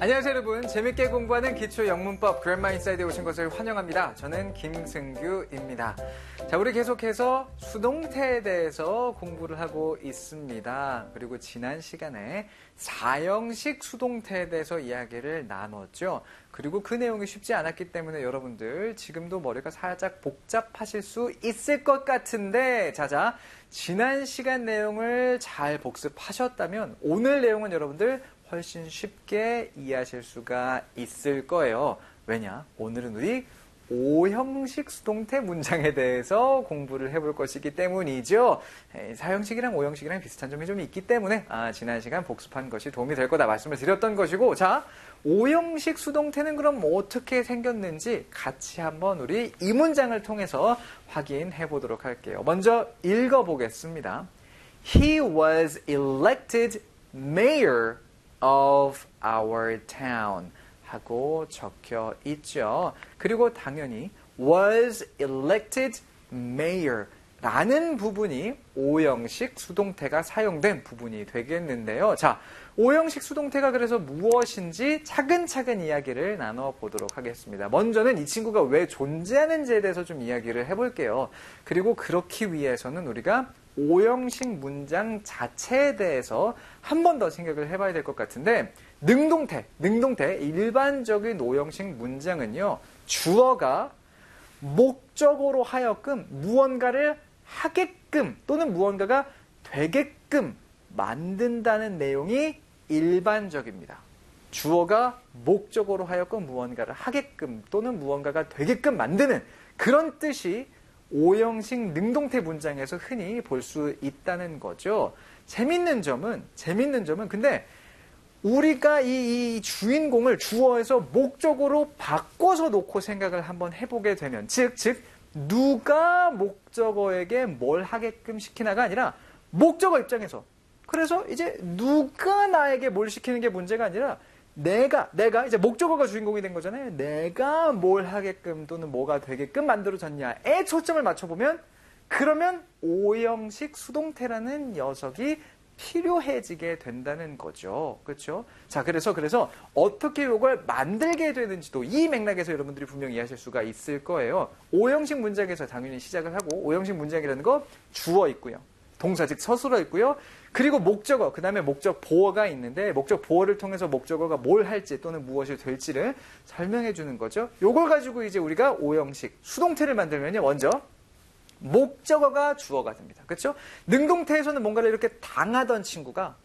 안녕하세요 여러분. 재밌게 공부하는 기초 영문법 그래머 인사이드에 오신 것을 환영합니다. 저는 김승규입니다. 자, 우리 계속해서 수동태에 대해서 공부를 하고 있습니다. 그리고 지난 시간에 사형식 수동태에 대해서 이야기를 나눴죠. 그리고 그 내용이 쉽지 않았기 때문에 여러분들 지금도 머리가 살짝 복잡하실 수 있을 것 같은데 자자, 지난 시간 내용을 잘 복습하셨다면 오늘 내용은 여러분들 훨씬 쉽게 이해하실 수가 있을 거예요. 왜냐? 오늘은 우리 O형식 수동태 문장에 대해서 공부를 해볼 것이기 때문이죠. 사형식이랑 O형식이랑 비슷한 점이 좀 있기 때문에 지난 시간 복습한 것이 도움이 될 거다 말씀을 드렸던 것이고, 자, O형식 수동태는 그럼 어떻게 생겼는지 같이 한번 우리 이 문장을 통해서 확인해 보도록 할게요. 먼저 읽어보겠습니다. He was elected mayor of our town 하고 적혀 있죠. 그리고 당연히 was elected mayor 라는 부분이 O형식 수동태가 사용된 부분이 되겠는데요. 자, O형식 수동태가 그래서 무엇인지 차근차근 이야기를 나눠보도록 하겠습니다. 먼저는 이 친구가 왜 존재하는지에 대해서 좀 이야기를 해볼게요. 그리고 그렇기 위해서는 우리가 O형식 문장 자체에 대해서 한 번 더 생각을 해봐야 될 것 같은데, 능동태, 일반적인 O형식 문장은요, 주어가 목적어로 하여금 무언가를 하게끔 또는 무언가가 되게끔 만든다는 내용이 일반적입니다. 주어가 목적어로 하여금 무언가를 하게끔 또는 무언가가 되게끔 만드는 그런 뜻이 O형식 능동태 문장에서 흔히 볼 수 있다는 거죠. 재밌는 점은 근데 우리가 이 주인공을 주어에서 목적으로 바꿔서 놓고 생각을 한번 해보게 되면, 즉 누가 목적어에게 뭘 하게끔 시키나가 아니라 목적어 입장에서, 그래서 이제 누가 나에게 뭘 시키는 게 문제가 아니라 내가 이제 목적어가 주인공이 된 거잖아요. 내가 뭘 하게끔 또는 뭐가 되게끔 만들어졌냐에 초점을 맞춰보면, 그러면 O형식 수동태라는 녀석이 필요해지게 된다는 거죠. 그렇죠? 자, 그래서 어떻게 이걸 만들게 되는지도 이 맥락에서 여러분들이 분명히 이해하실 수가 있을 거예요. O형식 문장에서 당연히 시작을 하고, O형식 문장이라는 거 주어 있고요. 동사 즉 서술어 있고요. 그리고 목적어, 그 다음에 목적 보어가 있는데, 목적 보어를 통해서 목적어가 뭘 할지 또는 무엇이 될지를 설명해 주는 거죠. 요걸 가지고 이제 우리가 O형식 수동태를 만들면요, 먼저 목적어가 주어가 됩니다. 그렇죠? 능동태에서는 뭔가를 이렇게 당하던 친구가